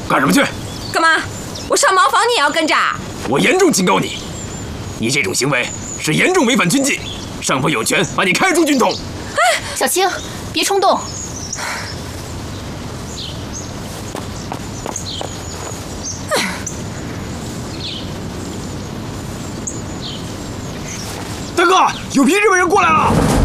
干什么去？ 干嘛？我上茅房你也要跟着？ 我严重警告你，你这种行为是严重违反军纪，上峰有权把你开除军统。 哎， 小青，别冲动。 大哥，有批日本人过来了。